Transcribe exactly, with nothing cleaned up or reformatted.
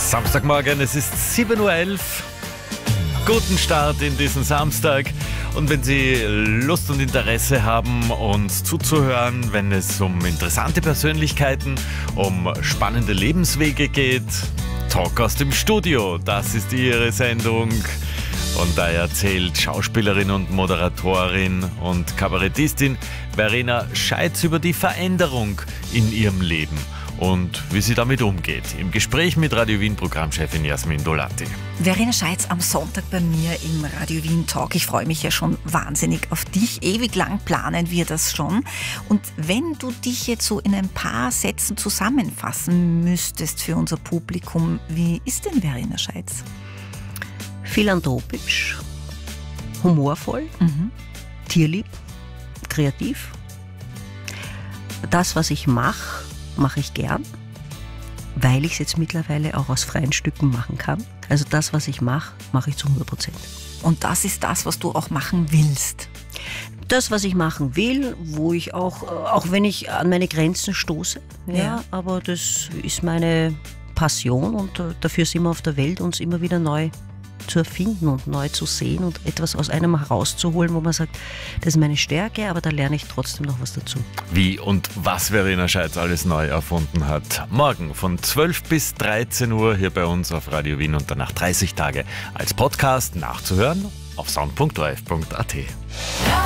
Samstagmorgen, es ist sieben Uhr elf. Guten Start in diesen Samstag. Und wenn Sie Lust und Interesse haben, uns zuzuhören, wenn es um interessante Persönlichkeiten, um spannende Lebenswege geht, Talk aus dem Studio, das ist Ihre Sendung. Und da erzählt Schauspielerin und Moderatorin und Kabarettistin Verena Scheitz über die Veränderung in ihrem Leben und wie sie damit umgeht. Im Gespräch mit Radio Wien Programmchefin Jasmin Dolati. Verena Scheitz am Sonntag bei mir im Radio Wien Talk. Ich freue mich ja schon wahnsinnig auf dich. Ewig lang planen wir das schon. Und wenn du dich jetzt so in ein paar Sätzen zusammenfassen müsstest für unser Publikum, wie ist denn Verena Scheitz? Philanthropisch, humorvoll, mhm. tierlieb, kreativ. Das, was ich mache, mache ich gern, weil ich es jetzt mittlerweile auch aus freien Stücken machen kann. Also das, was ich mache, mache ich zu hundert Prozent. Und das ist das, was du auch machen willst? Das, was ich machen will, wo ich auch, auch wenn ich an meine Grenzen stoße, ja, ja. aber das ist meine Passion und dafür sind wir auf der Welt, uns immer wieder neu zu erfinden und neu zu sehen und etwas aus einem herauszuholen, wo man sagt, das ist meine Stärke, aber da lerne ich trotzdem noch was dazu. Wie und was Verena Scheitz alles neu erfunden hat. Morgen von zwölf bis dreizehn Uhr hier bei uns auf Radio Wien und danach dreißig Tage als Podcast nachzuhören auf sound punkt o r f punkt a t.